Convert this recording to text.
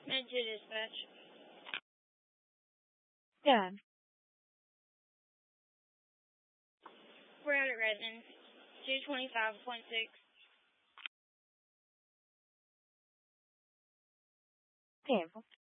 Med 2 dispatch. Yeah. We're out at Redmond. 225.6. Okay.